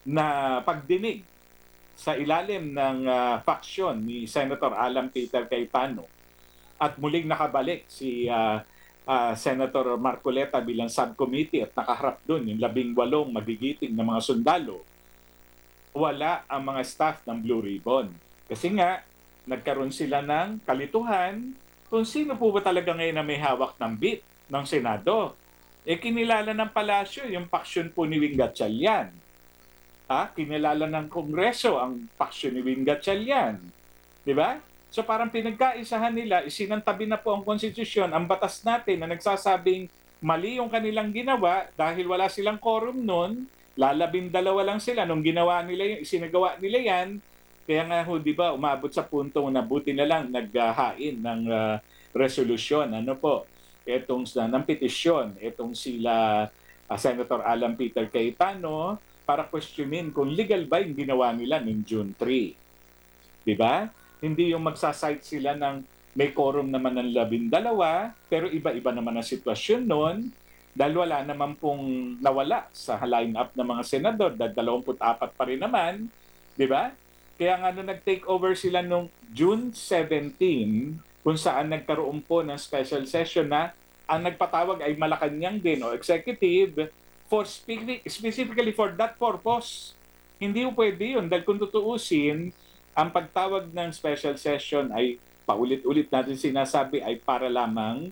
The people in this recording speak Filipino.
na pagdinig sa ilalim ng faksyon ni Senator Alan Peter Cayetano at muling nakabalik si Senator Marcoleta bilang subcommittee at nakaharap doon yung 18 magigiting na mga sundalo, wala ang mga staff ng Blue Ribbon. Kasi nga, nagkaroon sila ng kalituhan kung sino po ba talaga ngayon na may hawak ng bit ng Senado. Kinilala ng palasyo yung paksyon po ni Wing Gatchalian. Kinilala ng Kongreso ang paksyon ni Wing Gatchalian. Di ba? So parang pinagkaisahan nila, isinantabi na po ang konstitusyon, ang batas natin na nagsasabing mali yung kanilang ginawa dahil wala silang quorum noon, lalabindalawa lang sila nung ginawa nila yung isinagawa nila yan. Kaya nga ho, di ba, umabot sa punto na buti na lang naghahain ng resolusyon. Ano po? Itong ng petisyon, itong sila Senator Alan Peter Cayetano para questionin kung legal ba yung ginawa nila noong June 3. Di ba? Hindi yung magsasite sila ng may quorum naman ng 12, pero iba-iba naman ang sitwasyon noon dahil wala naman pong nawala sa line-up ng mga senador dahil 24 pa rin naman, di ba? Kaya nga nung nag-take over sila noong June 17, kung saan nagkaroon po ng special session na ang nagpatawag ay Malacanang din o executive for specifically for that purpose. Hindi po pwede yun dahil kung tutuusin, ang pagtawag ng special session ay paulit-ulit natin sinasabi ay para lamang